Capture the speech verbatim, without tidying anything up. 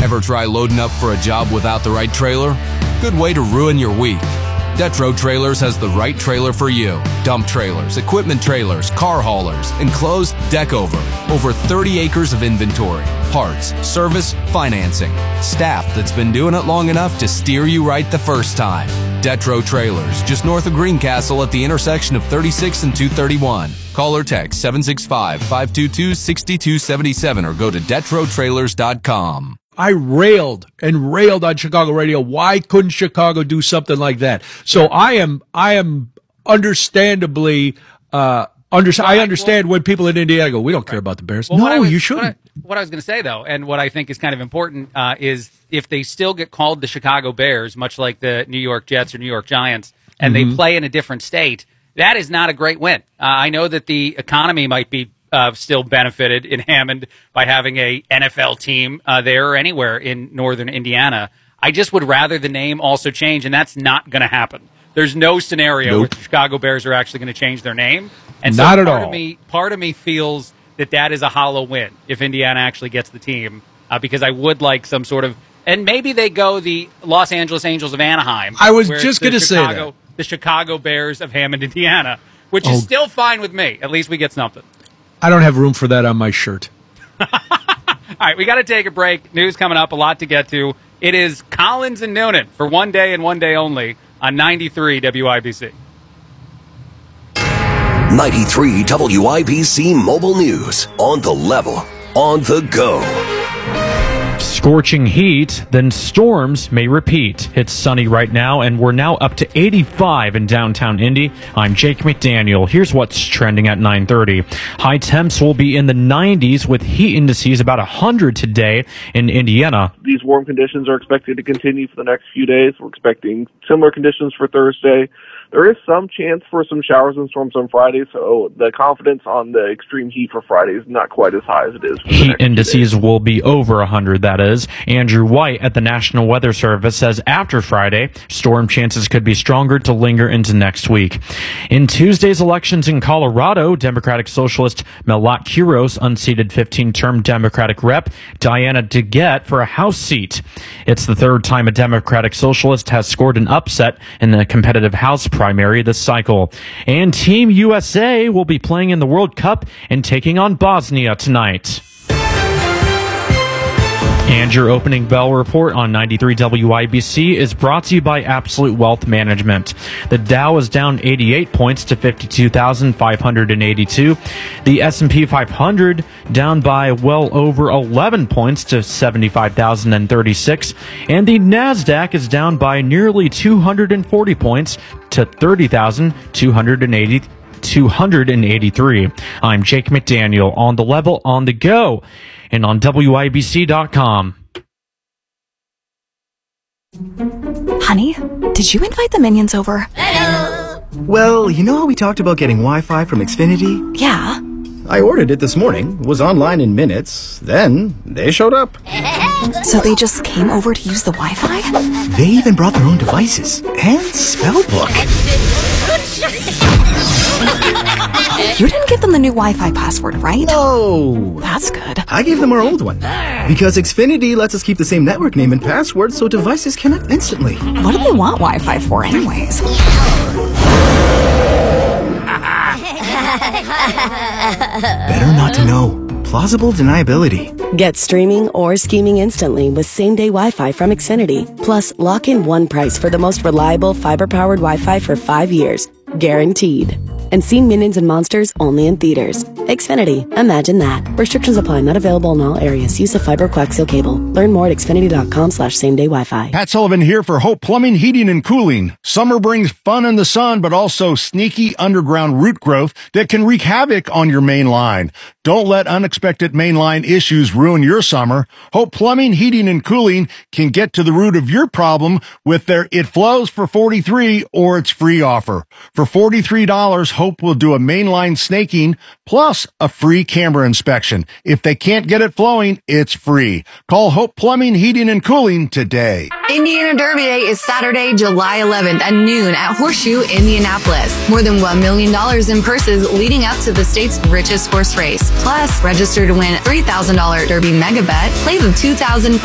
Ever try loading up for a job without the right trailer? Good way to ruin your week. Detro Trailers has the right trailer for you. Dump trailers, equipment trailers, car haulers, enclosed deck over. Over thirty acres of inventory, parts, service, financing. Staff that's been doing it long enough to steer you right the first time. Detro Trailers, just north of Greencastle at the intersection of thirty-six and two thirty-one. Call or text seven six five, five two two, six two seven seven or go to detro trailers dot com. I railed and railed on Chicago radio. Why couldn't Chicago do something like that? So I am, I am understandably, uh, under, well, I understand well, when people in Indiana go, we don't care about the Bears. Well, no, was, you shouldn't. What I, what I was going to say, though, and what I think is kind of important, uh, is if they still get called the Chicago Bears, much like the New York Jets or New York Giants, and mm-hmm. they play in a different state, that is not a great win. Uh, I know that the economy might be Uh, still benefited in Hammond by having a N F L team uh, there or anywhere in northern Indiana. I just would rather the name also change, and that's not going to happen. There's no scenario nope. where the Chicago Bears are actually going to change their name. And so not at part all. Of me, part of me feels that that is a hollow win if Indiana actually gets the team, uh, because I would like some sort of – and maybe they go the Los Angeles Angels of Anaheim. I was just going to say that. The Chicago Bears of Hammond, Indiana, which oh. is still fine with me. At least we get something. I don't have room for that on my shirt. All right, we got to take a break. News coming up, a lot to get to. It is Collins and Noonan for one day and one day only on ninety-three W I B C. ninety-three W I B C Mobile News. On the level, on the go. Scorching heat, then storms may repeat. It's sunny right now, and we're now up to eighty-five in downtown Indy. I'm Jake McDaniel. Here's what's trending at nine thirty. High temps will be in the nineties with heat indices about one hundred today in Indiana. These warm conditions are expected to continue for the next few days. We're expecting similar conditions for Thursday. There is some chance for some showers and storms on Friday, so the confidence on the extreme heat for Friday is not quite as high as it is for the Heat next indices will be over one hundred, that is. Andrew White at the National Weather Service says after Friday, storm chances could be stronger to linger into next week. In Tuesday's elections in Colorado, Democratic Socialist Melat Kuros unseated fifteen-term Democratic Rep Diana DeGette for a House seat. It's the third time a Democratic Socialist has scored an upset in a competitive House primary this cycle. And Team U S A will be playing in the World Cup and taking on Bosnia tonight. And your opening bell report on ninety-three W I B C is brought to you by Absolute Wealth Management. The Dow is down eighty-eight points to fifty-two thousand five hundred eighty-two. The S and P five hundred down by well over eleven points to seventy-five thousand thirty-six. And the NASDAQ is down by nearly two hundred forty points to thirty thousand two hundred eighty. two hundred eighty-three. I'm Jake McDaniel on the level, on the go, and on W I B C dot com. Honey, did you invite the minions over? Hello. Well, you know how we talked about getting Wi-Fi from Xfinity? Yeah. I ordered it this morning, was online in minutes, then they showed up. So they just came over to use the Wi-Fi? They even brought their own devices and spell book. You didn't give them the new Wi-Fi password, right? No. That's good. I gave them our old one. Because Xfinity lets us keep the same network name and password so devices connect instantly. What do they want Wi-Fi for anyways? Better not to know. Plausible deniability. Get streaming or scheming instantly with same-day Wi-Fi from Xfinity. Plus, lock in one price for the most reliable fiber-powered Wi-Fi for five years. Guaranteed. And see Minions and Monsters only in theaters. Xfinity. Imagine that. Restrictions apply. Not available in all areas. Use of fiber coaxial cable. Learn more at xfinity.com slash same-day Wi-Fi. Pat Sullivan here for Hope Plumbing, Heating, and Cooling. Summer brings fun in the sun, but also sneaky underground root growth that can wreak havoc on your main line. Don't let unexpected mainline issues ruin your summer. Hope Plumbing, Heating, and Cooling can get to the root of your problem with their It Flows for forty-three dollars or its free offer. For forty-three dollars, Hope will do a mainline snaking plus a free camera inspection. If they can't get it flowing, it's free. Call Hope Plumbing, Heating, and Cooling today. Indiana Derby Day is Saturday, July eleventh at noon at Horseshoe, Indianapolis. More than one million dollars in purses leading up to the state's richest horse race. Plus, register to win three thousand dollars Derby Mega Bet. Play the two thousand